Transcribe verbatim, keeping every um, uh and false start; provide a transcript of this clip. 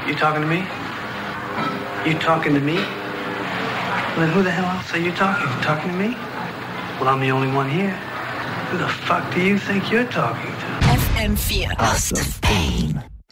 You talking to me? You talking to me? Well, then who the hell else are you talking to? Talking to me? Well, I'm the only one here. Who the fuck do you think you're talking to? F M four. House of Pain.